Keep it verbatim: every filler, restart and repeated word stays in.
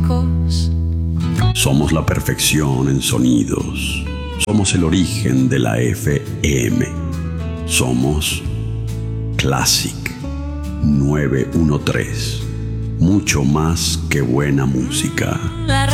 lejos. Somos la perfección en sonidos. Somos el origen de la F M. Somos Classic novecientos trece. Mucho más que buena música.